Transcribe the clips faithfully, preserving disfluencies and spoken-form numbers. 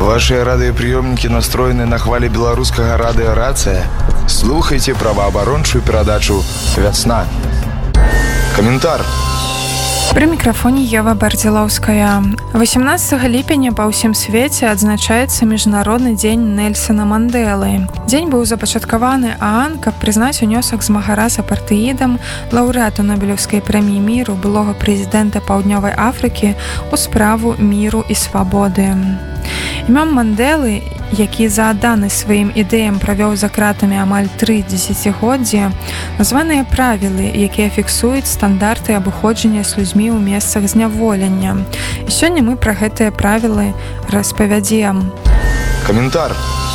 Ваши радыёпрыёмнікі настроены на хвалі беларускага радыёрацыя. Слухайце праваабарончую перадачу «Вясна». Каментар. Пры мікрафоне Ева Бардзілаўская. восемнадцатага ліпеня па ўсім свеце адзначаецца Міжнародны дзень Нельсана Мандэлы. Дзень быў запачаткаваны ААН, каб прызнаць унёсак змагара з апартэідам, лаўрэату Нобелеўскай прэміі міру, былога прэзідэнта Паўднёвай Афрыкі ў справу міру і свабоды. Імём Мандэлы, які за адданасць сваім ідэям правёў за кратамі амаль тры дзесяцігоддзі, названыя правілы, якія фіксуюць стандарты абыходжання з людзьмі ў месцах зняволення. І сёння мы пра гэтыя правілы распавядзем. Каментар.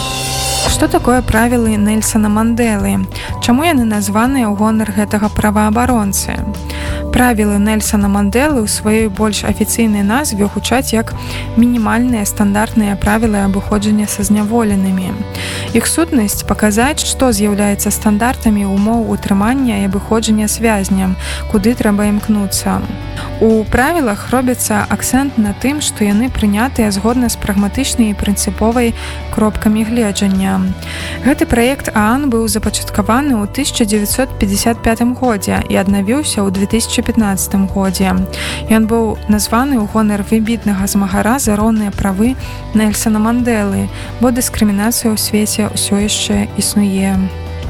Што такое правілы Нельсана Мандэлы? Чаму яны названыя ў гонар гэтага праваабаронцы? Правілы Нельсана Мандэлы ў сваёй больш афіцыйнай назве гучаць як мінімальныя стандартныя правілы абыходжання са зняволенымі. Іх сутнасць паказаць, што з'яўляецца стандартамі умоў утрымання і абыходжання з вязням, куды трэба імкнуцца. У правілах робіцца акцэнт на тым, што яны прынятыя згодна з прагматычнай і прынцыповай кропкамі гледжання. Гэты праект ААН быў запачаткаваны ў тысяча дзевяцьсот пятьдесят пятым годзе і аднавіўся ў две тысячи пятнадцатым годзе. Ён быў названы ў гонар выбітнага змагара за роўныя правы Нельсана Мандэлы, бо дыскрымінацыя ў свеце ўсё яшчэ існуе.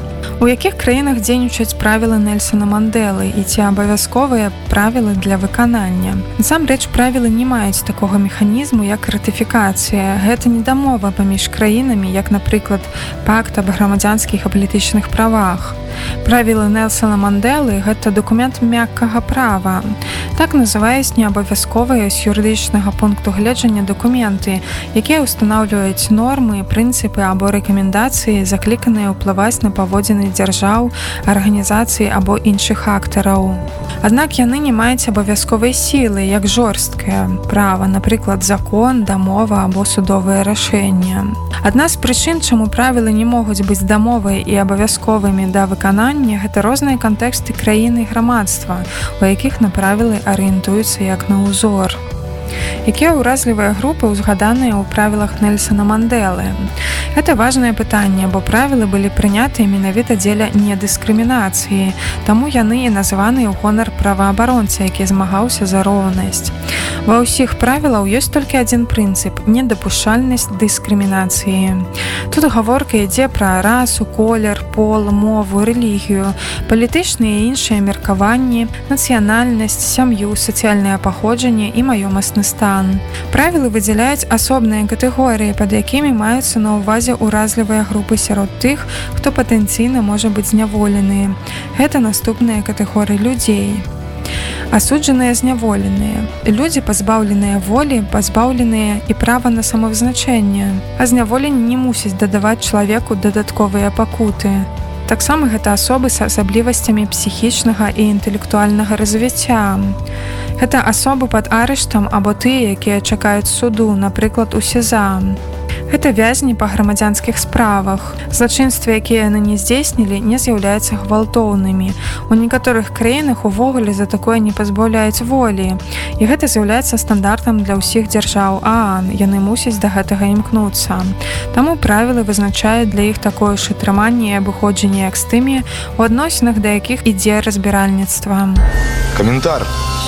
У якіх краінах дзейнічаюць правілы Нельсана Мандэлы і ці абавязковыя правілы для выканання? Насамрэч, правілы не маюць такога механізму, як ратыфікацыя. Гэта не дамова паміж краінамі, як, напрыклад, пакт аб грамадзянскіх і палітычных правах. Правілы Нельсана Мандэлы – гэта дакумент мяккага права. Так называюць неабавязковыя з юрыдычнага пункту гледжання дакументы, якія ўстанаўліваюць нормы, прынцыпы або рэкамендацыі, закліканыя ўплываць на паводзіны дзяржаў, арганізацый або іншых актараў. Аднак яны не маюць абавязковай сілы, як жорсткае права, напрыклад, закон, дамова або судовае рашэнне. Адна з прычын, чаму правілы не могуць быць дамовай і абавязковымі да выканання, гэта розныя кантэксты краіны і грамадства, у якіх на правілы арыентуюцца як на ўзор. Якія ўразлівыя групы ўзгаданыя ў правілах Нельсана Мандэлы? Гэта важнае пытанне, бо правілы былі прынятыя менавіта дзеля недыскрымінацыі, таму яны і названы ў гонар праваабаронцы, які змагаўся за роўнасць. Ва ўсіх правілаў ёсць толькі адзін прынцып – недапушчальнасць дыскрымінацыі. Тут гаворка ідзе пра расу, колер, пол, мову, рэлігію, палітычныя і іншыя меркаванні, нацыянальнасць, сям'ю, сацыяльнае паходжанне і маёмасны стан. Правілы выдзяляюць асобныя катэгорыі, пад якімі маюцца на ўвазе ўразлівыя групы сярод тых, хто патэнцыйна можа быць зняволены. Гэта наступныя катэгорыі людзей. Асуджаныя зняволеныя. Людзі, пазбаўленыя волі, пазбаўленыя і права на самавызначэнне. А зняволенне не мусіць дадаваць чалавеку дадатковыя пакуты. Таксама гэта асобы з асаблівасцямі псіхічнага і інтэлектуальнага развіцця. Гэта асобы пад арыштам або тыя, якія чакаюць суду, напрыклад, у СІЗА. Гэта вязні па грамадзянскіх справах. Злачынствы, якія яны не здзейснілі, не з'яўляюцца гвалтоўнымі. У некаторых краінах увогуле за такое не пазбаўляюць волі. І гэта з'яўляецца стандартам для ўсіх дзяржаў ААН. Яны мусяць да гэтага імкнуцца. Таму правілы вызначаюць для іх такое ж атрыманне і абыходжанне, як з тымі, у адносінах да якіх ідзе разбіральніцтва. Каментар.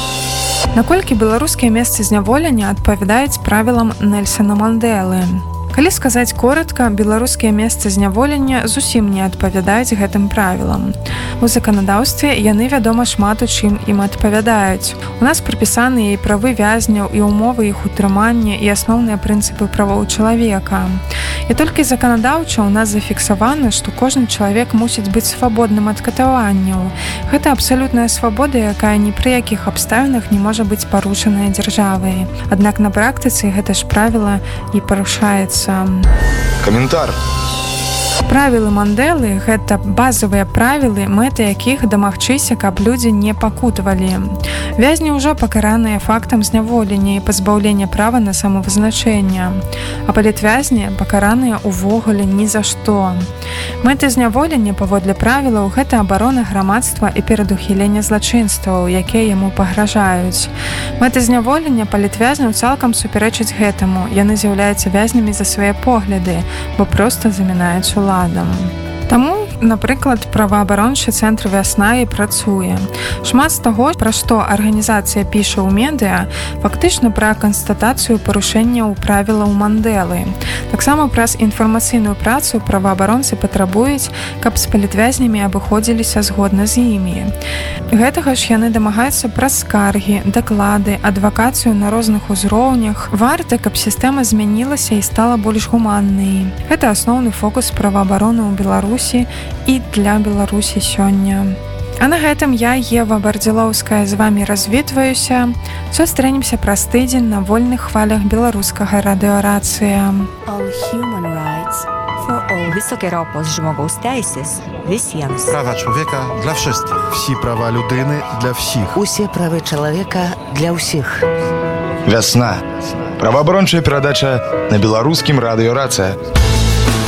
Наколькі беларускія месцы зняволення адпавядаюць правілам Нельсана Мандэлы? Калі сказаць коратка, беларускія месцы зняволення зусім не адпавядаюць гэтым правілам. У заканадаўстве яны, вядома, шмат у чым ім адпавядаюць. У нас прыпісаны і правы вязняў, і ўмовы іх утрымання, і асноўныя прынцыпы правоў чалавека. І толькі заканадаўча ў нас зафіксавана, што кожны чалавек мусіць быць свабодным ад катаванняў. Гэта абсалютная свабода, якая ні пры якіх абставінах не можа быць парушаная дзяржавай. Аднак на практыцы гэта ж правіла і парушаецца. Каментар. Правілы Мандэлы – гэта базавыя правілы, мэты якіх дамагчыся, каб людзі не пакутавалі. Вязні ўжо пакараныя фактам зняволення і пазбаўлення права на самавызначэнне. А палітвязні пакараныя ўвогуле ні за што. Мэты зняволення, паводле правілаў, гэта абарона грамадства і перадухілення злачынстваў, якія яму пагражаюць. Мэты зняволення палітвязняў цалкам супярэчаць гэтаму. Яны з'яўляюцца вязнямі за свае погляды, бо проста замінаюць уладам. Таму, напрыклад, праваабарончы цэнтр «Вясна» і працуе. Шмат з таго, пра што арганізацыя піша ў медыа, фактычна пра канстатацыю парушэнняў правілаў Мандэлы. Таксама праз інфармацыйную працу праваабаронцы патрабуюць, каб з палітвязнямі абыходзіліся згодна з імі. Гэтага ж яны дамагаюцца праз скаргі, даклады, адвакацыю на розных узроўнях. Варта, каб сістэма змянілася і стала больш гуманнай. Гэта асноўны фокус праваабароны ў Беларусі і для Беларусі сёння. А на гэтым я, Ева Бардзілоўская, з вамі развітваюся. Сустрэнемся праз тыдзень на вольных хвалях беларускага радыёрацыя. Wysokie poziomogousteises, visiem. Prawa człowieka dla wszystkich. Всі права людини для всіх. Усі прави чоловіка для всіх. Вясна. Праваабарончая перадача на беларускім радыёрацыя.